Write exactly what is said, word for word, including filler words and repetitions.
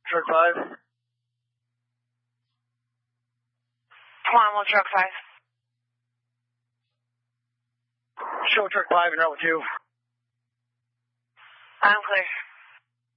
Truck five. Come on, we'll truck five. Show truck five in route with you. I'm clear.